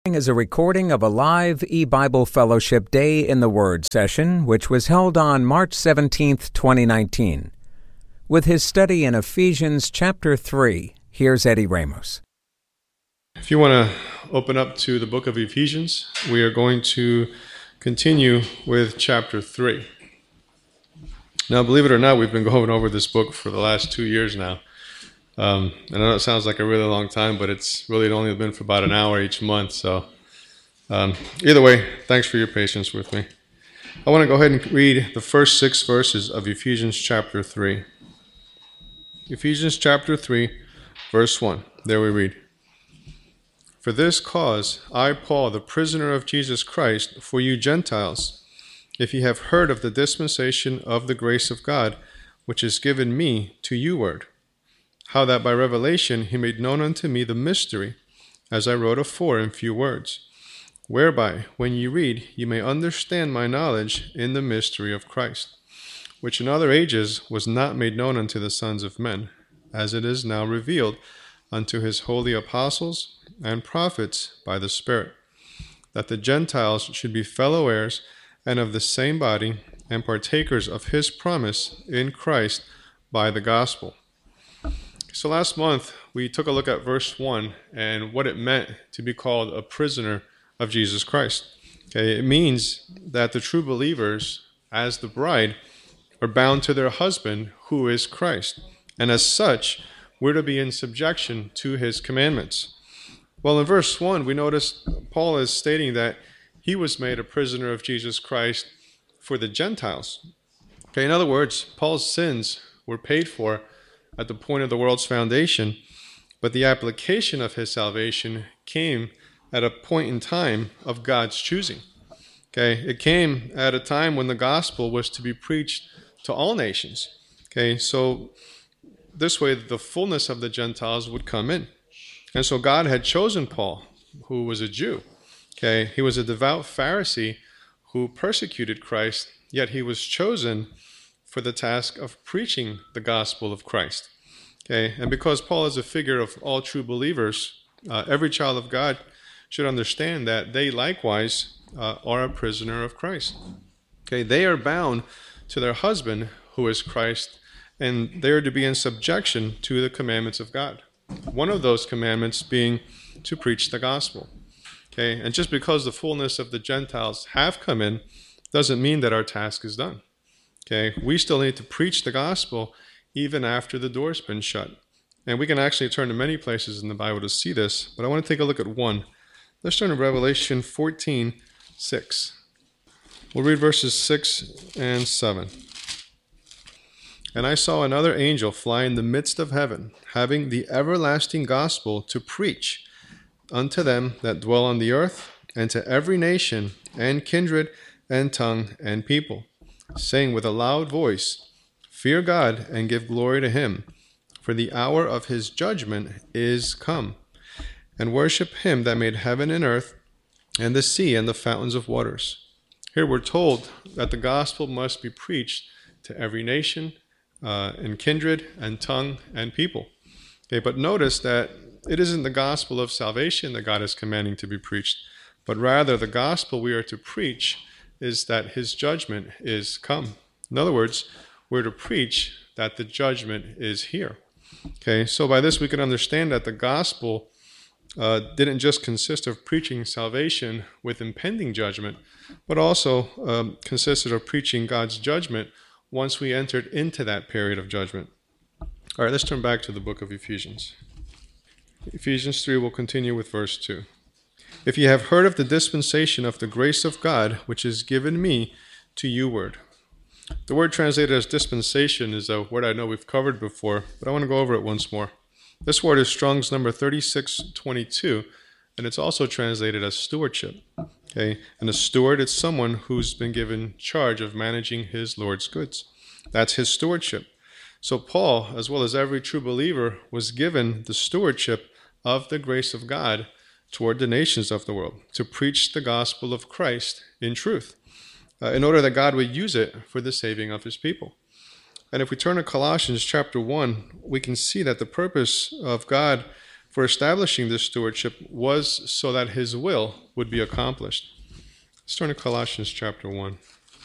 Is a recording of a live e-Bible Fellowship Day in the Word session, which was held on March 17th, 2019. With his study in Ephesians chapter 3, here's Eddie Ramos. If you want to open up to the book of Ephesians, we are going to continue with chapter 3. Now, believe it or not, we've been going over this book for the last 2 years now. I know it sounds like a really long time, but it's really only been for about an hour each month. So either way, thanks for your patience with me. I want to go ahead and read the first 6 verses of Ephesians chapter 3. Ephesians chapter 3, verse 1. There we read, "For this cause I, Paul, the prisoner of Jesus Christ, for you Gentiles, if ye have heard of the dispensation of the grace of God, which is given me to you ward, how that by revelation he made known unto me the mystery, as I wrote afore in few words, whereby, when ye read, ye may understand my knowledge in the mystery of Christ, which in other ages was not made known unto the sons of men, as it is now revealed unto his holy apostles and prophets by the Spirit, that the Gentiles should be fellow heirs and of the same body, and partakers of his promise in Christ by the gospel." So last month, we took a look at verse 1 and what it meant to be called a prisoner of Jesus Christ. Okay, it means that the true believers, as the bride, are bound to their husband, who is Christ. And as such, we're to be in subjection to his commandments. Well, in verse 1, we notice Paul is stating that he was made a prisoner of Jesus Christ for the Gentiles. Okay, in other words, Paul's sins were paid for at the point of the world's foundation, but the application of his salvation came at a point in time of God's choosing. Okay, it came at a time when the gospel was to be preached to all nations. Okay, so this way the fullness of the Gentiles would come in. And so God had chosen Paul, who was a Jew. Okay, he was a devout Pharisee who persecuted Christ, yet he was chosen for the task of preaching the gospel of Christ. Okay, and because Paul is a figure of all true believers, every child of God should understand that they likewise are a prisoner of Christ. Okay, they are bound to their husband, who is Christ, and they are to be in subjection to the commandments of God. One of those commandments being to preach the gospel. Okay, and just because the fullness of the Gentiles have come in, doesn't mean that our task is done. Okay, we still need to preach the gospel even after the door's been shut. And we can actually turn to many places in the Bible to see this, but I want to take a look at one. Let's turn to Revelation 14:6. We'll read verses 6 and 7. "And I saw another angel fly in the midst of heaven, having the everlasting gospel to preach unto them that dwell on the earth, and to every nation, and kindred, and tongue, and people, saying with a loud voice, Fear God, and give glory to him, for the hour of his judgment is come, and worship him that made heaven and earth, and the sea, and the fountains of waters." Here we're told that the gospel must be preached to every nation, and kindred, and tongue, and people. Okay, but notice that it isn't the gospel of salvation that God is commanding to be preached, but rather the gospel we are to preach is that his judgment is come. In other words, we're to preach that the judgment is here. Okay, so by this we can understand that the gospel didn't just consist of preaching salvation with impending judgment, but also consisted of preaching God's judgment once we entered into that period of judgment. All right, let's turn back to the book of Ephesians. Ephesians 3 will continue with verse 2. "If ye have heard of the dispensation of the grace of God, which is given me to you ward." The word translated as dispensation is a word I know we've covered before, but I want to go over it once more. This word is Strong's number 3622, and it's also translated as stewardship. Okay, and a steward is someone who's been given charge of managing his Lord's goods. That's his stewardship. So Paul, as well as every true believer, was given the stewardship of the grace of God toward the nations of the world, to preach the gospel of Christ in truth, in order that God would use it for the saving of his people. And if we turn to Colossians chapter 1, we can see that the purpose of God for establishing this stewardship was so that his will would be accomplished. Let's turn to Colossians chapter 1.